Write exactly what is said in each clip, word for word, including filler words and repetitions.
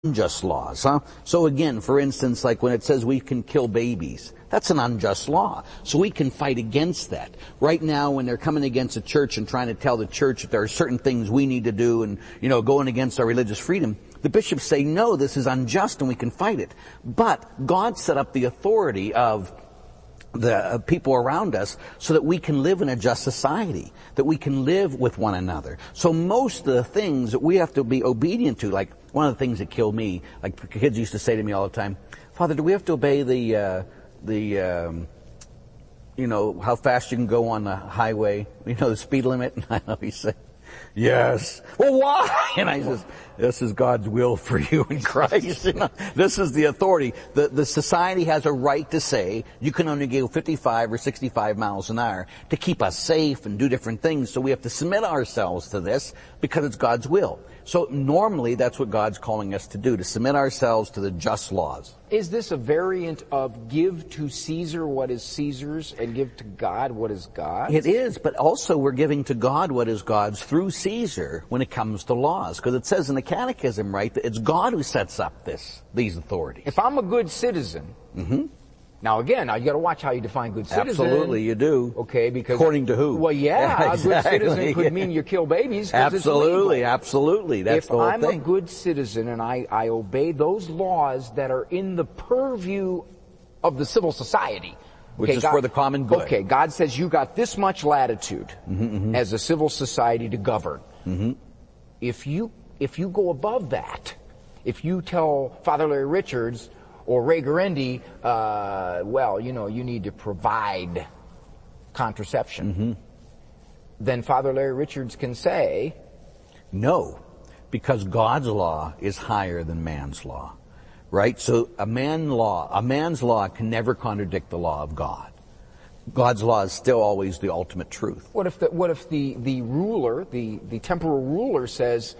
unjust laws, huh? So again, for instance, like when it says we can kill babies, that's an unjust law. So we can fight against that. Right now, when they're coming against a church and trying to tell the church that there are certain things we need to do and, you know, going against our religious freedom, the bishops say, no, this is unjust and we can fight it. But God set up the authority of the uh, people around us so that we can live in a just society, that we can live with one another. So most of the things that we have to be obedient to, like one of the things that killed me, like kids used to say to me all the time, Father, do we have to obey the, uh, the, um, you know, how fast you can go on the highway, you know, the speed limit? And I always say, yes. Well, why? And I says, this is God's will for you in Christ. You know, this is the authority. The, the society has a right to say you can only go fifty-five or sixty-five miles an hour to keep us safe and do different things. So we have to submit ourselves to this because it's God's will. So normally that's what God's calling us to do, to submit ourselves to the just laws. Is this a variant of give to Caesar what is Caesar's and give to God what is God's? It is, but also we're giving to God what is God's through Caesar when it comes to laws. Because it says in the Catechism, right, that it's God who sets up this, these authorities. If I'm a good citizen, mm-hmm. Now again, now you got to watch how you define good citizen. Absolutely, you do. Okay, because according to who? Well, yeah, yeah exactly. A good citizen could mean you kill babies. Absolutely, absolutely. That's if the whole I'm thing. a good citizen and I, I obey those laws that are in the purview of the civil society, which okay, is God, for the common good. Okay, God says you got this much latitude mm-hmm, mm-hmm. as a civil society to govern. Mm-hmm. If you if you go above that, if you tell Father Larry Richards or Ray Guarendi, uh, well, you know, you need to provide contraception, mm-hmm. then Father Larry Richards can say, no, because God's law is higher than man's law, right? So a man law, a man's law can never contradict the law of God. God's law is still always the ultimate truth. What if the, what if the, the ruler, the, the temporal ruler says,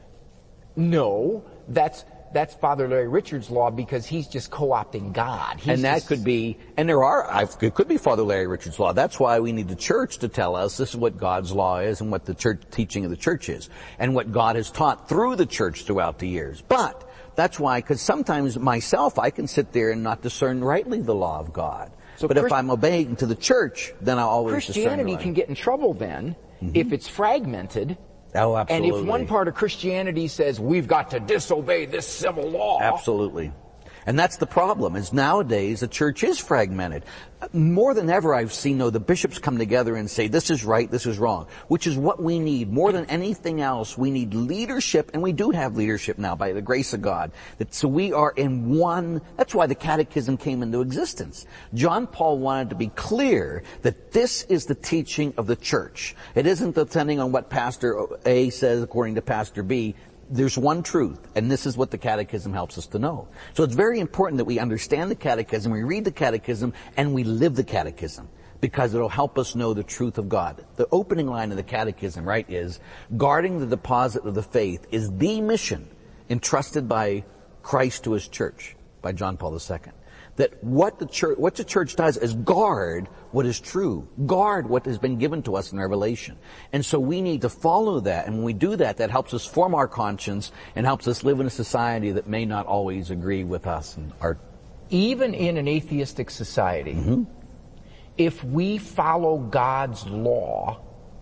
no, that's, That's Father Larry Richards' law because he's just co-opting God. He's and that just... could be, and there are, it could be Father Larry Richards' law. That's why we need the church to tell us this is what God's law is and what the church teaching of the church is and what God has taught through the church throughout the years. But that's why, because sometimes myself, I can sit there and not discern rightly the law of God. So but Christ- if I'm obeying to the church, then I'll always discern Christianity right. can get in trouble then mm-hmm. if it's fragmented. Oh, absolutely. And if one part of Christianity says, we've got to disobey this civil law. Absolutely. And that's the problem, is nowadays the church is fragmented. More than ever I've seen, though, the bishops come together and say, this is right, this is wrong, which is what we need. More than anything else, we need leadership, and we do have leadership now by the grace of God. That, so we are in one, that's why the Catechism came into existence. John Paul wanted to be clear that this is the teaching of the church. It isn't depending on what Pastor A says according to Pastor B. There's one truth, and this is what the Catechism helps us to know. So it's very important that we understand the Catechism, we read the Catechism, and we live the Catechism, because it'll help us know the truth of God. The opening line of the Catechism, right, is, guarding the deposit of the faith is the mission entrusted by Christ to His church, by John Paul the Second. That what the church, what the church does is guard what is true. Guard what has been given to us in Revelation. And so we need to follow that. And when we do that, that helps us form our conscience and helps us live in a society that may not always agree with us and our... Even in an atheistic society, mm-hmm. if we follow God's law,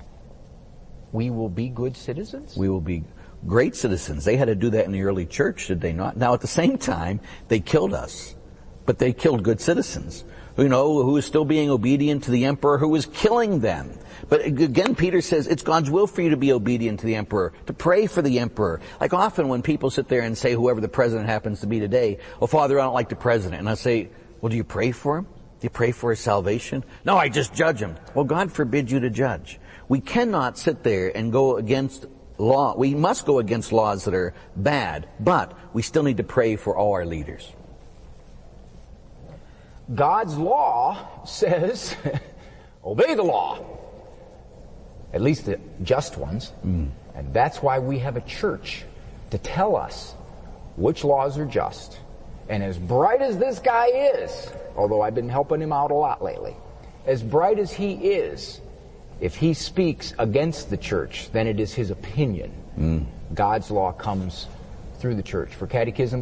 we will be good citizens? We will be great citizens. They had to do that in the early church, did they not? Now, at the same time, they killed us. But they killed good citizens, you know, who was still being obedient to the emperor who was killing them. But again, Peter says it's God's will for you to be obedient to the emperor, to pray for the emperor. Like often when people sit there and say, whoever the president happens to be today, well, Father, I don't like the president. And I say, well, do you pray for him? Do you pray for his salvation? No, I just judge him. Well, God forbid you to judge. We cannot sit there and go against law. We must go against laws that are bad, but we still need to pray for all our leaders. God's law says, obey the law. At least the just ones. Mm. And that's why we have a church to tell us which laws are just. And as bright as this guy is, although I've been helping him out a lot lately, as bright as he is, if he speaks against the church, then it is his opinion. Mm. God's law comes through the church. For catechism